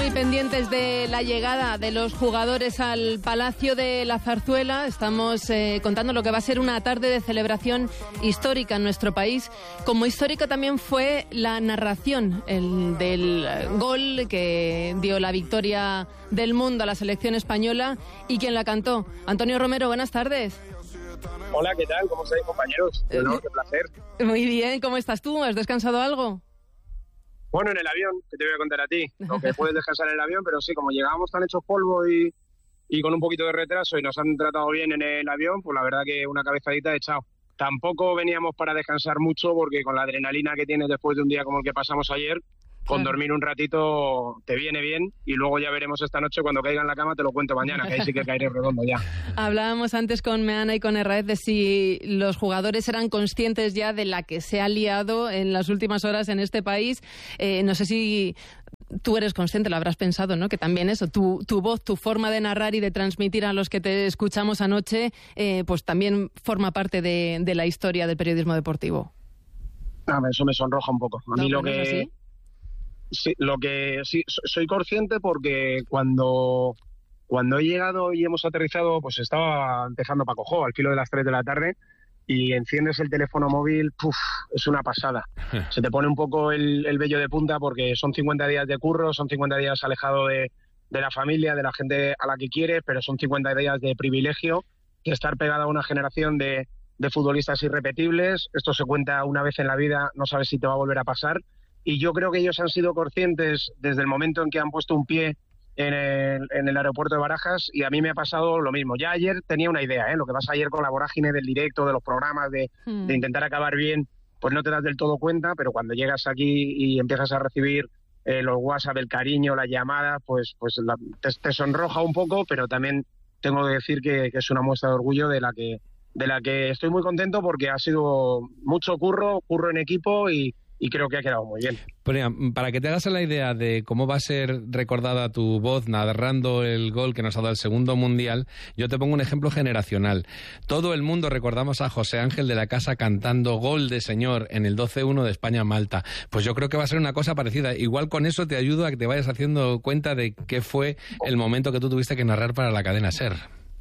Muy pendientes de la llegada de los jugadores al Palacio de la Zarzuela. Estamos contando lo que va a ser una tarde de celebración histórica en nuestro país. Como histórica también fue la narración del gol que dio la victoria del mundo a la selección española y quien la cantó. Antonio Romero, buenas tardes. Hola, ¿qué tal? ¿Cómo estáis, compañeros? Qué placer. Muy bien, ¿cómo estás tú? ¿Has descansado algo? Bueno, en el avión, que te voy a contar a ti, lo que puedes descansar en el avión, pero sí, como llegábamos tan hechos polvo y con un poquito de retraso y nos han tratado bien en el avión, pues la verdad que una cabezadita he echado. Tampoco veníamos para descansar mucho porque con la adrenalina que tienes después de un día como el que pasamos ayer, con dormir un ratito te viene bien y luego ya veremos esta noche cuando caiga en la cama, te lo cuento mañana, que ahí sí que caeré redondo ya. Hablábamos antes con Meana y con Herráez de si los jugadores eran conscientes ya de la que se ha liado en las últimas horas en este país. No sé si tú eres consciente, lo habrás pensado, ¿no? Que también eso, tu voz, tu forma de narrar y de transmitir a los que te escuchamos anoche, pues también forma parte de la historia del periodismo deportivo. Eso me sonroja un poco. A mí lo que... ¿sí? Sí, soy consciente porque cuando he llegado y hemos aterrizado, pues estaba empezando Paco Jo, al filo de las 3 de la tarde, y enciendes el teléfono móvil, es una pasada. Se te pone un poco el vello de punta porque son 50 días de curro, son 50 días alejado de la familia, de la gente a la que quieres, pero son 50 días de privilegio, de estar pegada a una generación de futbolistas irrepetibles. Esto se cuenta una vez en la vida, no sabes si te va a volver a pasar. Y yo creo que ellos han sido conscientes desde el momento en que han puesto un pie en el aeropuerto de Barajas, y a mí me ha pasado lo mismo. Ya ayer tenía una idea, lo que pasa ayer con la vorágine del directo, de los programas, de intentar acabar bien, pues no te das del todo cuenta, pero cuando llegas aquí y empiezas a recibir los WhatsApp, el cariño, las llamadas, pues te sonroja un poco, pero también tengo que decir que es una muestra de orgullo de la que estoy muy contento porque ha sido mucho curro en equipo y creo que ha quedado muy bien. Pero para que te hagas la idea de cómo va a ser recordada tu voz narrando el gol que nos ha dado el segundo mundial, yo te pongo un ejemplo generacional. Todo el mundo recordamos a José Ángel de la Casa cantando Gol de Señor en el 12-1 de España-Malta. Pues yo creo que va a ser una cosa parecida. Igual con eso te ayudo a que te vayas haciendo cuenta de qué fue el momento que tú tuviste que narrar para la cadena SER.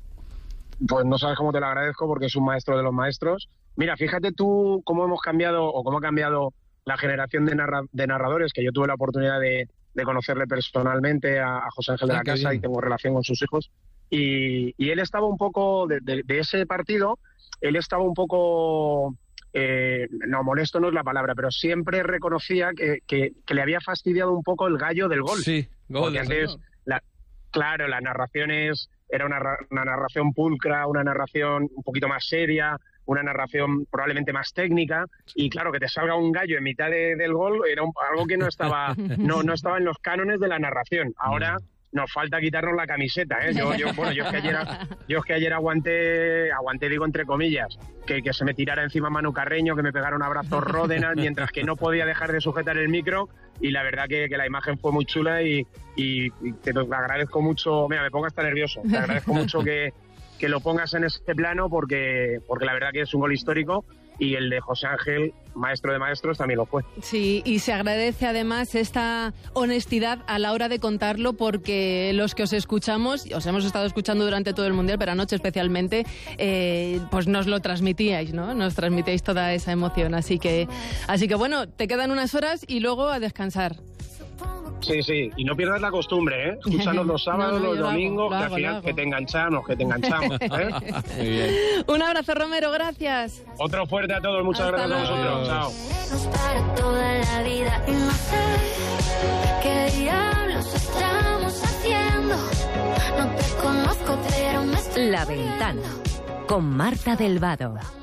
Pues no sabes cómo te lo agradezco porque es un maestro de los maestros. Mira, fíjate tú cómo hemos cambiado o cómo ha cambiado la generación de narradores, que yo tuve la oportunidad de conocerle personalmente a José Ángel de la Casa y tengo relación con sus hijos. Y él estaba un poco, de ese partido, él estaba un poco, no, molesto no es la palabra, pero siempre reconocía que le había fastidiado un poco el gallo del gol. Sí, gol. Porque antes, claro, la narración era una narración pulcra, una narración un poquito más seria, una narración probablemente más técnica, y claro, que te salga un gallo en mitad del gol era algo que no estaba en los cánones de la narración. Ahora nos falta quitarnos la camiseta, ¿eh? Yo es que ayer aguanté digo entre comillas, que se me tirara encima Manu Carreño, que me pegara un abrazo Ródenas, mientras que no podía dejar de sujetar el micro, y la verdad que la imagen fue muy chula y te agradezco mucho. Mira, me pongo hasta nervioso, te agradezco mucho que lo pongas en este plano porque la verdad que es un gol histórico, y el de José Ángel, maestro de maestros, también lo fue. Sí, y se agradece además esta honestidad a la hora de contarlo, porque los que os escuchamos, os hemos estado escuchando durante todo el Mundial, pero anoche especialmente, pues nos lo transmitíais, ¿no? Nos transmitíais toda esa emoción. Así que bueno, te quedan unas horas y luego a descansar. Sí, y no pierdas la costumbre, ¿eh? Escúchanos los sábados, los domingos, que al final que te enganchamos, ¿eh? Muy bien. Un abrazo, Romero, gracias. Otro fuerte a todos, muchas Hasta gracias luego. a vosotros, chao. Para toda la vida y no sé qué diablos estamos haciendo. No te conozco, pero me estoy La Ventana, con Marta del Vado.